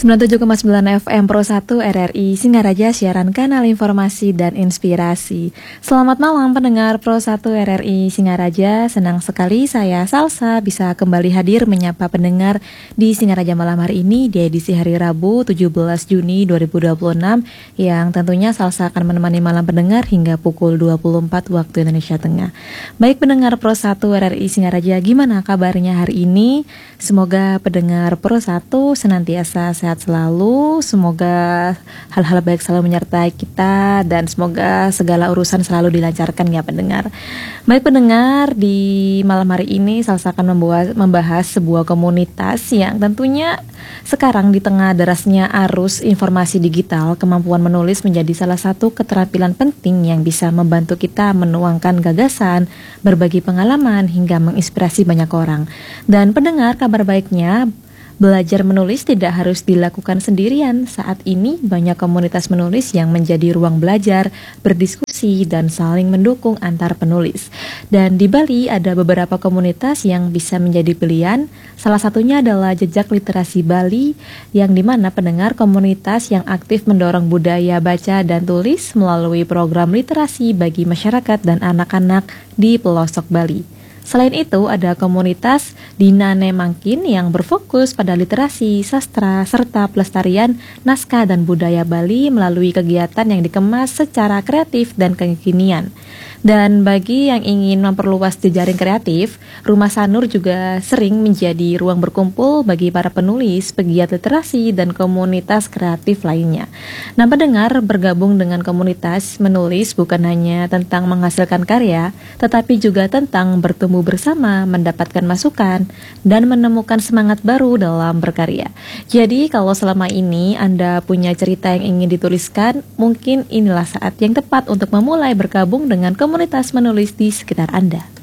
97,9 FM Pro 1 RRI Singaraja, siaran kanal informasi dan inspirasi. Selamat malam pendengar Pro 1 RRI Singaraja. Senang sekali saya Salsa bisa kembali hadir menyapa pendengar di Singaraja malam hari ini di edisi hari Rabu 17 Juni 2026 yang tentunya Salsa akan menemani malam pendengar hingga pukul 24 waktu Indonesia Tengah. Baik pendengar Pro 1 RRI Singaraja, gimana kabarnya hari ini? Semoga pendengar Pro 1 senantiasa sehat selalu, semoga hal-hal baik selalu menyertai kita dan semoga segala urusan selalu dilancarkan ya pendengar. Baik pendengar, di malam hari ini Salsa akan membahas sebuah komunitas yang tentunya sekarang di tengah derasnya arus informasi digital, kemampuan menulis menjadi salah satu keterampilan penting yang bisa membantu kita menuangkan gagasan, berbagi pengalaman hingga menginspirasi banyak orang. Dan pendengar, kabar baiknya belajar menulis tidak harus dilakukan sendirian. Saat ini banyak komunitas menulis yang menjadi ruang belajar, berdiskusi, dan saling mendukung antar penulis. Dan di Bali ada beberapa komunitas yang bisa menjadi pilihan. Salah satunya adalah Jejak Literasi Bali, yang dimana pendengar komunitas yang aktif mendorong budaya baca dan tulis melalui program literasi bagi masyarakat dan anak-anak di pelosok Bali. Selain itu, ada komunitas Dinane Mangkin yang berfokus pada literasi, sastra, serta pelestarian naskah dan budaya Bali melalui kegiatan yang dikemas secara kreatif dan kekinian. Dan bagi yang ingin memperluas jejaring kreatif, Rumah Sanur juga sering menjadi ruang berkumpul bagi para penulis, pegiat literasi, dan komunitas kreatif lainnya. Nah, pendengar, bergabung dengan komunitas menulis bukan hanya tentang menghasilkan karya, tetapi juga tentang bertumbuh bersama, mendapatkan masukan, dan menemukan semangat baru dalam berkarya. Jadi, kalau selama ini Anda punya cerita yang ingin dituliskan, mungkin inilah saat yang tepat untuk memulai bergabung dengan komunitas menulis di sekitar Anda.